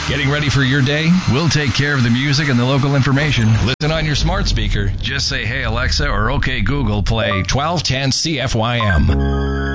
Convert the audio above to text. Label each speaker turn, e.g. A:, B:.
A: Getting ready for your day? We'll take care of the music and the local information. Listen on your smart speaker. Just say, "Hey Alexa," or "Okay Google, play 1210 CFYM."